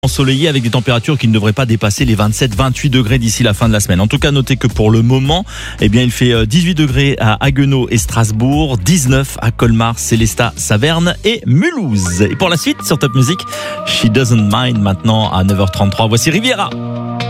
Ensoleillé avec des températures qui ne devraient pas dépasser les 27-28 degrés d'ici la fin de la semaine. En tout cas, notez que pour le moment, il fait 18 degrés à Haguenau et Strasbourg, 19 à Colmar, Célestat, Saverne et Mulhouse. Et pour la suite, sur Top Music, She Doesn't Mind maintenant à 9h33. Voici Riviera.